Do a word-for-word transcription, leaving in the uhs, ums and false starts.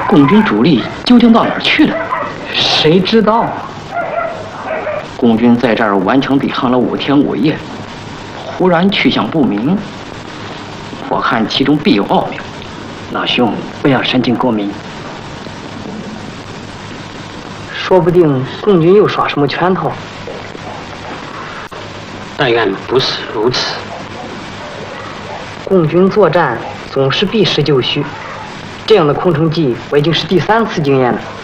共军主力究竟到哪儿去了？ 谁知道？ 共军在这儿顽强抵抗了五天五夜，忽然去向不明。我看其中必有奥妙。 老兄，不要神经过敏。说不定共军又耍什么圈套。 但愿不是如此。 共军作战总是避实就虚，这样的空城计我已经是第三次经验了。